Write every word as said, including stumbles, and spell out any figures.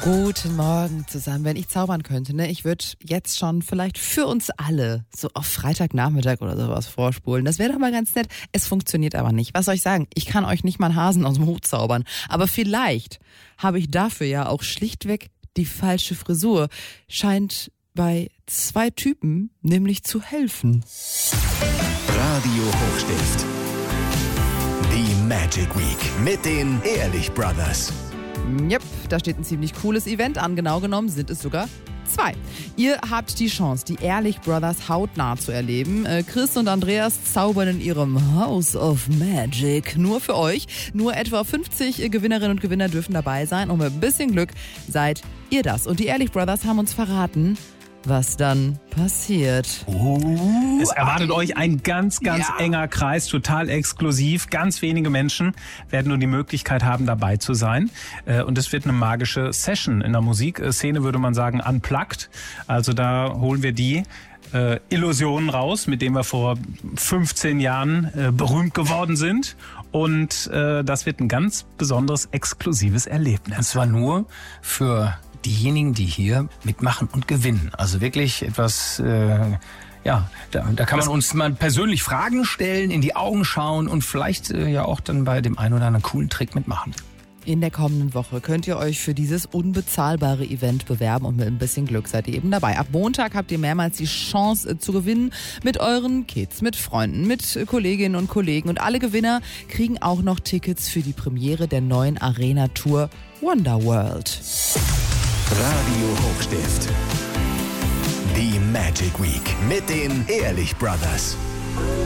Guten Morgen zusammen. Wenn ich zaubern könnte, ne, ich würde jetzt schon vielleicht für uns alle so auf Freitagnachmittag oder sowas vorspulen. Das wäre doch mal ganz nett. Es funktioniert aber nicht. Was soll ich sagen? Ich kann euch nicht mal einen Hasen aus dem Hut zaubern. Aber vielleicht habe ich dafür ja auch schlichtweg die falsche Frisur. Scheint bei zwei Typen nämlich zu helfen. Radio Hochstift. Die Magic Week mit den Ehrlich Brothers. Yep, da steht ein ziemlich cooles Event an. Genau genommen sind es sogar zwei. Ihr habt die Chance, die Ehrlich Brothers hautnah zu erleben. Chris und Andreas zaubern in ihrem House of Magic. Nur für euch. Nur etwa fünfzig Gewinnerinnen und Gewinner dürfen dabei sein. Und mit ein bisschen Glück seid ihr das. Und die Ehrlich Brothers haben uns verraten, was dann passiert. Uh, es erwartet euch ein ganz, ganz ja. enger Kreis, total exklusiv. Ganz wenige Menschen werden nur die Möglichkeit haben, dabei zu sein. Und es wird eine magische Session in der Musikszene, würde man sagen, unplugged. Also da holen wir die äh, Illusionen raus, mit denen wir vor fünfzehn Jahren äh, berühmt geworden sind. Und äh, das wird ein ganz besonderes, exklusives Erlebnis. Und zwar nur für diejenigen, die hier mitmachen und gewinnen. Also wirklich etwas, äh, ja, da, da kann man uns mal persönlich Fragen stellen, in die Augen schauen und vielleicht äh, ja auch dann bei dem einen oder anderen coolen Trick mitmachen. In der kommenden Woche könnt ihr euch für dieses unbezahlbare Event bewerben und mit ein bisschen Glück seid ihr eben dabei. Ab Montag habt ihr mehrmals die Chance äh, zu gewinnen mit euren Kids, mit Freunden, mit äh, Kolleginnen und Kollegen. Und alle Gewinner kriegen auch noch Tickets für die Premiere der neuen Arena-Tour Wonderworld. Radio Hochstift. Die Magic Week mit den Ehrlich Brothers.